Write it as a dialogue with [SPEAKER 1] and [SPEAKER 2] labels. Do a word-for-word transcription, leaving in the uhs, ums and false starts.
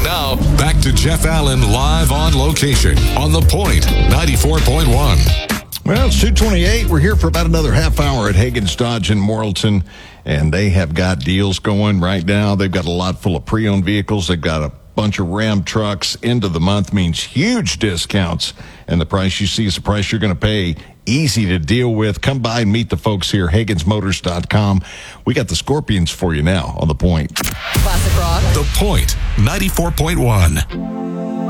[SPEAKER 1] Now, back to Jeff Allen live on location on The Point, ninety-four point one.
[SPEAKER 2] Well, it's two twenty-eight. We're here for about another half hour at Hagen's Dodge in Morrilton, and they have got deals going right now. They've got a lot full of pre-owned vehicles. They've got a bunch of Ram trucks. End of the month means huge discounts, and the price you see is the price you're going to pay. Easy to deal with. Come by and meet the folks here, Hagens Motors dot com. We got the Scorpions for you now on The Point.
[SPEAKER 3] Classic rock.
[SPEAKER 1] The Point, ninety-four point one.